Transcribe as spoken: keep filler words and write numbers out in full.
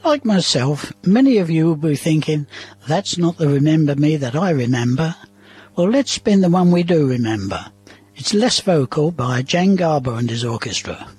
Like myself, many of you will be thinking, that's not the Remember Me that I remember. Well, let's spin the one we do remember. It's Less Vocal by Jane Garber and his orchestra.